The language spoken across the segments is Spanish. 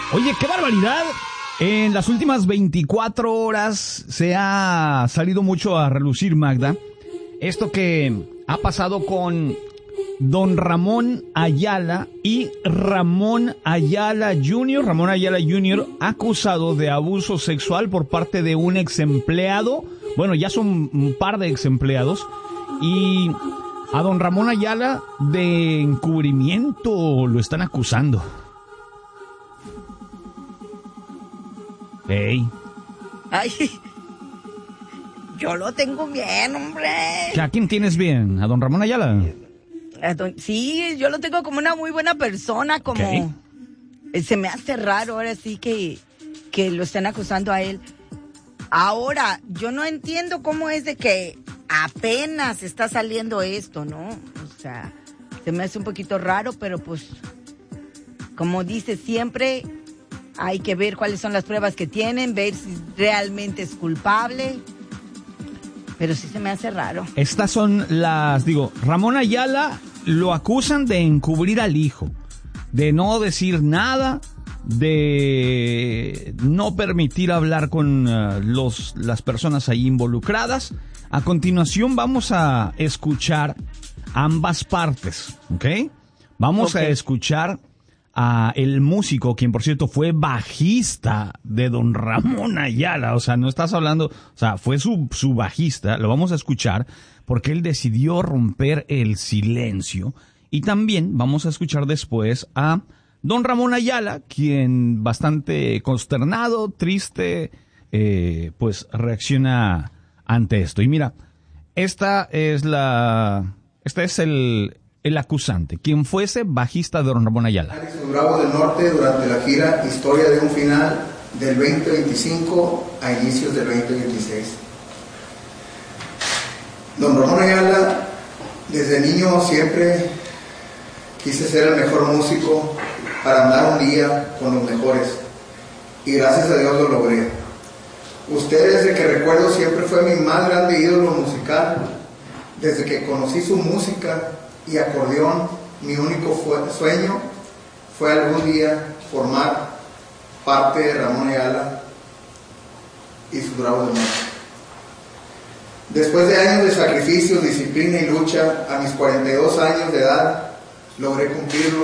Oye, qué barbaridad. En las últimas 24 horas se ha salido mucho a relucir, Magda, esto que ha pasado con don Ramón Ayala y Ramón Ayala Jr. Ramón Ayala Jr. acusado de abuso sexual por parte de un ex empleado. Bueno, ya son un par de ex empleados. Y a don Ramón Ayala de encubrimiento lo están acusando. Hey. Ay, yo lo tengo bien, hombre. ¿A quién tienes bien? ¿A don Ramón Ayala? Sí, yo lo tengo como una muy buena persona, como... Okay. Se me hace raro ahora sí que lo estén acusando a él. Ahora, yo no entiendo cómo es de que apenas está saliendo esto, ¿no? O sea, se me hace un poquito raro, pero pues, como dice siempre... Hay que ver cuáles son las pruebas que tienen, ver si realmente es culpable. Pero sí se me hace raro. Estas son Ramón Ayala lo acusan de encubrir al hijo, de no decir nada, de no permitir hablar con las personas ahí involucradas. A continuación vamos a escuchar ambas partes, ¿ok? Vamos a escuchar a el músico, quien por cierto fue bajista de don Ramón Ayala, o sea, no estás hablando, o sea, fue su bajista, lo vamos a escuchar porque él decidió romper el silencio. Y también vamos a escuchar después a don Ramón Ayala, quien bastante consternado, triste, pues reacciona ante esto. Y mira, este es el acusante, quien fuese bajista de don Ramón Ayala. Los Bravos del Norte durante la gira Historia de un Final del 2025 a inicios del 2026. Don Ramón Ayala, desde niño siempre quise ser el mejor músico para andar un día con los mejores y gracias a Dios lo logré. Usted, desde que recuerdo, siempre fue mi más grande ídolo musical. Desde que conocí su música y acordeón, mi único sueño fue algún día formar parte de Ramón Ayala y sus Bravos del Norte. Después de años de sacrificio, disciplina y lucha, a mis 42 años de edad, logré cumplirlo.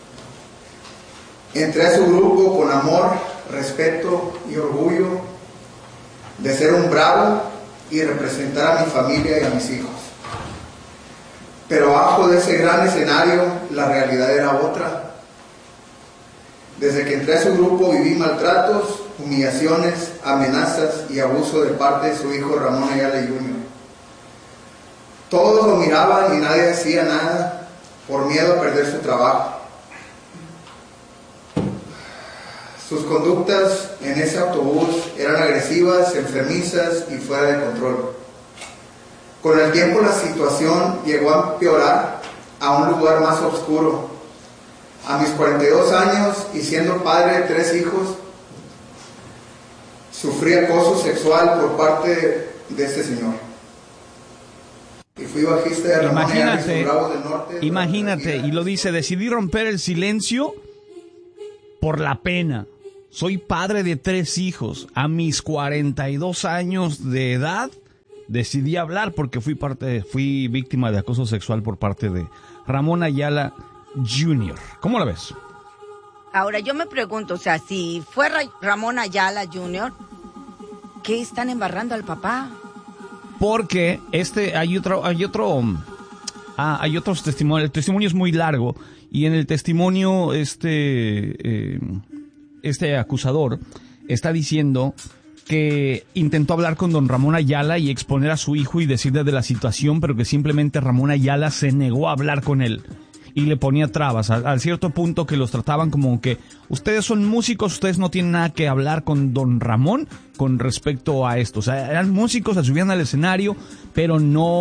Entré a su grupo con amor, respeto y orgullo de ser un bravo y representar a mi familia y a mis hijos. Pero abajo de ese gran escenario, la realidad era otra. Desde que entré a su grupo viví maltratos, humillaciones, amenazas y abuso de parte de su hijo Ramón Ayala Jr. Todos lo miraban y nadie hacía nada por miedo a perder su trabajo. Sus conductas en ese autobús eran agresivas, enfermizas y fuera de control. Con el tiempo la situación llegó a empeorar a un lugar más oscuro. A mis 42 años y siendo padre de 3 hijos, sufrí acoso sexual por parte de este señor. Y fui bajista de Ramón Ayala y sus Bravos del Norte. Imagínate, y lo dice, decidí romper el silencio por la pena. Soy padre de 3 hijos. A mis 42 años de edad, decidí hablar porque fui víctima de acoso sexual por parte de Ramón Ayala Jr. ¿Cómo la ves? Ahora yo me pregunto, o sea, si fue Ramón Ayala Jr., ¿qué están embarrando al papá? Porque hay otros testimonios. El testimonio es muy largo y en el testimonio este acusador está diciendo que intentó hablar con don Ramón Ayala y exponer a su hijo y decirle de la situación, pero que simplemente Ramón Ayala se negó a hablar con él y le ponía trabas, al cierto punto que los trataban como que ustedes son músicos, ustedes no tienen nada que hablar con don Ramón con respecto a esto. O sea, eran músicos, se subían al escenario, pero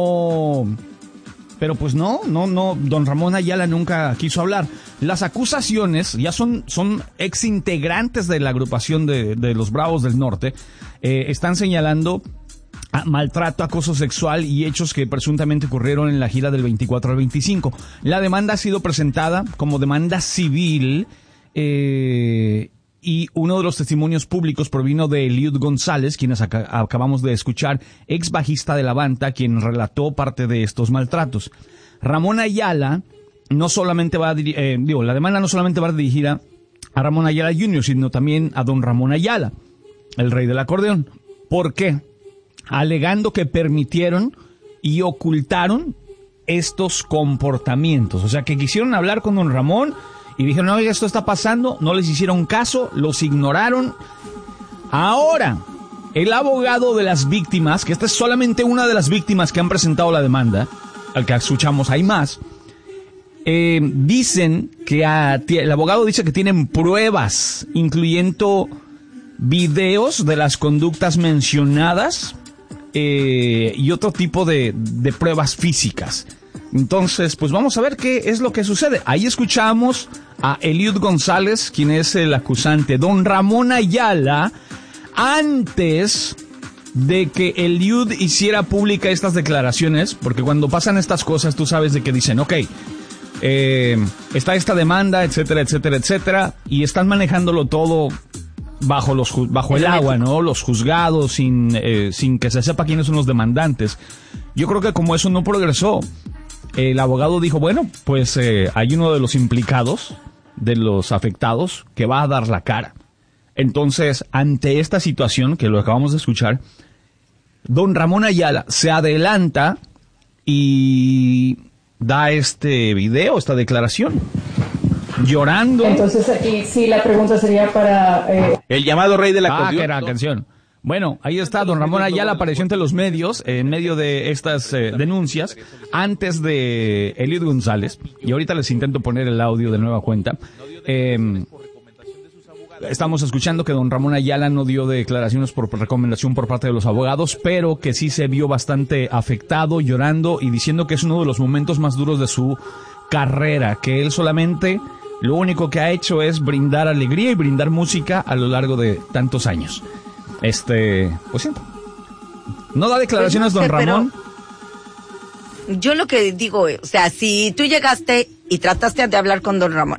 pues no, don Ramón Ayala nunca quiso hablar. Las acusaciones ya son ex integrantes de la agrupación de los Bravos del Norte, están señalando maltrato, acoso sexual y hechos que presuntamente ocurrieron en la gira del 24 al 25. La demanda ha sido presentada como demanda civil y y uno de los testimonios públicos provino de Eliud González, quienes acabamos de escuchar, ex bajista de la banda, quien relató parte de estos maltratos. Ramón Ayala no solamente va a la demanda no solamente va dirigida a Ramón Ayala Jr., sino también a don Ramón Ayala, el rey del acordeón. ¿Por qué? Alegando que permitieron y ocultaron estos comportamientos. O sea, que quisieron hablar con don Ramón y dijeron, oye, esto está pasando, no les hicieron caso, los ignoraron. Ahora, el abogado de las víctimas, que esta es solamente una de las víctimas que han presentado la demanda, al que escuchamos hay más, dicen que el abogado dice que tienen pruebas, incluyendo videos de las conductas mencionadas y otro tipo de pruebas físicas. Entonces, pues vamos a ver qué es lo que sucede. Ahí escuchamos a Eliud González, quien es el acusante, don Ramón Ayala, antes de que Eliud hiciera pública estas declaraciones, porque cuando pasan estas cosas tú sabes de que dicen, ok, está esta demanda, etcétera, etcétera, etcétera, y están manejándolo todo bajo el agua, ¿no? Los juzgados, sin que se sepa quiénes son los demandantes. Yo creo que como eso no progresó, el abogado dijo, bueno, pues hay uno de los implicados, de los afectados, que va a dar la cara. Entonces, ante esta situación, que lo acabamos de escuchar, don Ramón Ayala se adelanta y da este video, esta declaración, llorando. Entonces aquí sí la pregunta sería para... El llamado rey de la acordeón. Que era la canción. Bueno, ahí está, don Ramón Ayala apareció ante los medios, en medio de estas denuncias, antes de Eliud González, y ahorita les intento poner el audio de nueva cuenta. Estamos escuchando que don Ramón Ayala no dio declaraciones por recomendación por parte de los abogados, pero que sí se vio bastante afectado, llorando y diciendo que es uno de los momentos más duros de su carrera, que él solamente lo único que ha hecho es brindar alegría y brindar música a lo largo de tantos años. Pues sí. ¿No da declaraciones don Ramón? Yo lo que digo, o sea, si tú llegaste y trataste de hablar con don Ramón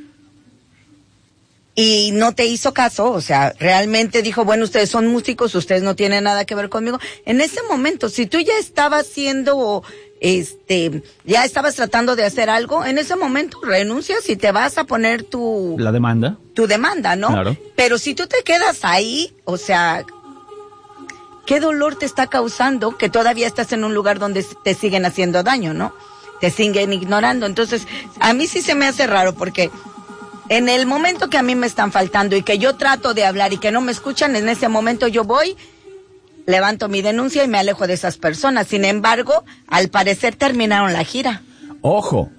y no te hizo caso, o sea, realmente dijo, bueno, ustedes son músicos, ustedes no tienen nada que ver conmigo. En ese momento, si tú ya estabas haciendo, ya estabas tratando de hacer algo, en ese momento renuncias y te vas a poner la demanda. Tu demanda, ¿no? Claro. Pero si tú te quedas ahí, o sea, ¿qué dolor te está causando que todavía estás en un lugar donde te siguen haciendo daño, ¿no? Te siguen ignorando. Entonces, a mí sí se me hace raro porque en el momento que a mí me están faltando y que yo trato de hablar y que no me escuchan, en ese momento yo voy, levanto mi denuncia y me alejo de esas personas. Sin embargo, al parecer terminaron la gira. Ojo.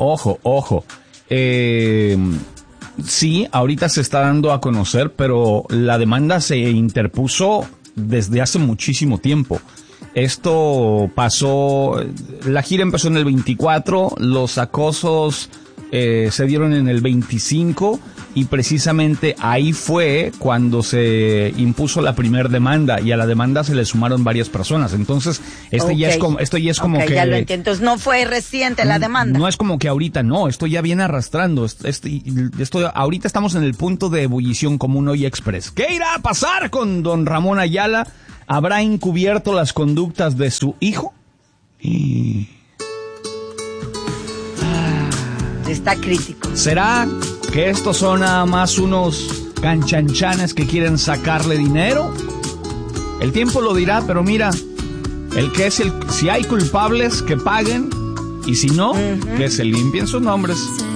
Sí, ahorita se está dando a conocer, pero la demanda se interpuso desde hace muchísimo tiempo. Esto pasó, la gira empezó en el 24, los acosos se dieron en el 25 y precisamente ahí fue cuando se impuso la primer demanda y a la demanda se le sumaron varias personas. Entonces, esto ya es como que... Ya lo entiendo. Entonces, no fue reciente la demanda. No es como que ahorita, no, esto ya viene arrastrando. Ahorita estamos en el punto de ebullición como un Hoy Express. ¿Qué irá a pasar con don Ramón Ayala? ¿Habrá encubierto las conductas de su hijo? Está crítico. ¿Será que estos son nada más unos canchanchanes que quieren sacarle dinero? El tiempo lo dirá, pero mira, si hay culpables, que paguen, y si no, que se limpien sus nombres.